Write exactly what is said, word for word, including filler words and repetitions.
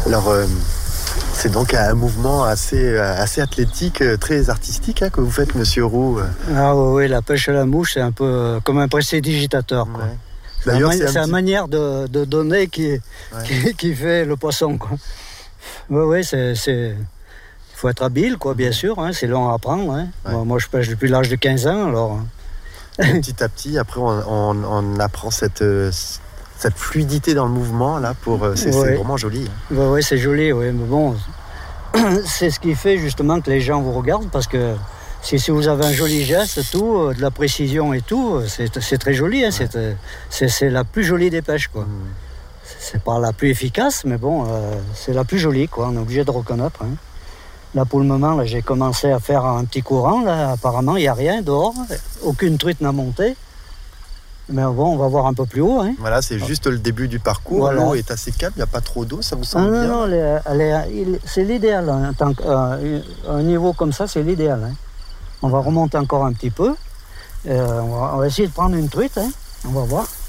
Alors, euh, c'est donc un mouvement assez, assez athlétique, très artistique hein, que vous faites, Monsieur Roux. Ah oui, oui, la pêche à la mouche, c'est un peu comme un prestidigitateur. Quoi. Ouais. C'est, la, c'est, c'est la petit... manière de, de donner qui, ouais. qui, qui fait le poisson. Quoi. Oui, oui, c'est... c'est... Il faut être habile, quoi, bien sûr, hein, c'est long à apprendre. Hein. Ouais. Moi, moi, je pêche depuis l'âge de quinze ans, alors... Et petit à petit, après, on, on, on apprend cette... cette fluidité dans le mouvement, là, pour, c'est, ouais. c'est vraiment joli. Hein. Oui, ouais, c'est joli, oui, mais bon, c'est ce qui fait justement que les gens vous regardent, parce que si, si vous avez un joli geste, tout, de la précision et tout, c'est, c'est très joli, hein, ouais. c'est, c'est, c'est la plus jolie des pêches, quoi. Mmh. C'est pas la plus efficace, mais bon, euh, c'est la plus jolie, quoi, on est obligé de reconnaître. Hein. Là, pour le moment, là, j'ai commencé à faire un petit courant, là, apparemment, il n'y a rien dehors, aucune truite n'a monté. Mais bon, on va voir un peu plus haut. Hein. Voilà, c'est juste le début du parcours. Voilà. L'eau est assez calme, il n'y a pas trop d'eau, ça vous semble ah, bien? Non, non, elle est, elle est, c'est l'idéal. Hein, tant euh, un niveau comme ça, c'est l'idéal. Hein. On va remonter encore un petit peu. Euh, on, va, on va essayer de prendre une truite. Hein. On va voir.